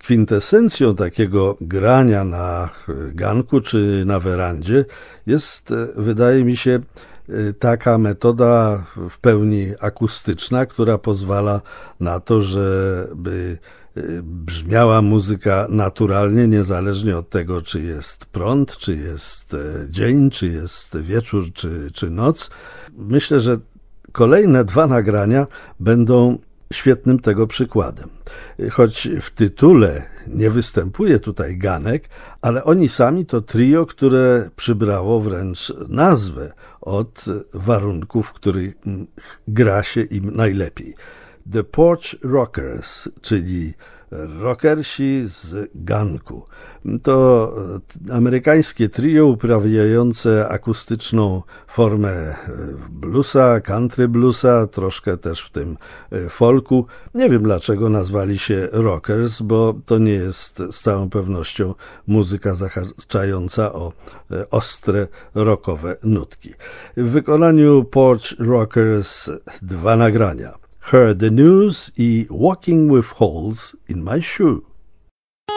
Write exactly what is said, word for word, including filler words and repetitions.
kwintesencją takiego grania na ganku czy na werandzie jest, wydaje mi się, taka metoda w pełni akustyczna, która pozwala na to, żeby brzmiała muzyka naturalnie, niezależnie od tego, czy jest prąd, czy jest dzień, czy jest wieczór, czy, czy noc. Myślę, że kolejne dwa nagrania będą świetnym tego przykładem. Choć w tytule nie występuje tutaj ganek, ale oni sami to trio, które przybrało wręcz nazwę od warunków, w których gra się im najlepiej. The Porch Rockers, czyli rockersi z ganku. To amerykańskie trio uprawiające akustyczną formę bluesa, country bluesa, troszkę też w tym folku. Nie wiem, dlaczego nazwali się rockers, bo to nie jest z całą pewnością muzyka zahaczająca o ostre, rockowe nutki. W wykonaniu Porch Rockers dwa nagrania. Heard the News i Walking with Holes in My Shoe.